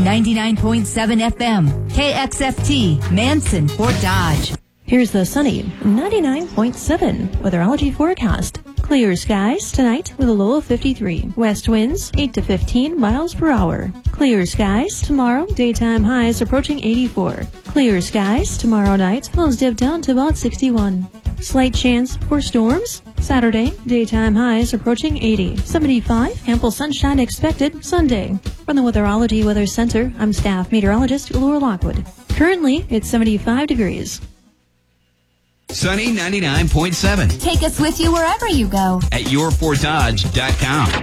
99.7 FM, KXFT, Manson, Fort Dodge. Here's the sunny 99.7 weatherology forecast. Clear skies tonight with a low of 53. West winds 8 to 15 miles per hour. Clear skies tomorrow, daytime highs approaching 84. Clear skies tomorrow night, lows dip down to about 61. Slight chance for storms. Saturday, daytime highs approaching 80. 75, ample sunshine expected Sunday. From the Weatherology Weather Center, I'm staff meteorologist Laura Lockwood. Currently, it's 75 degrees. Sunny 99.7. Take us with you wherever you go at yourfortdodge.com.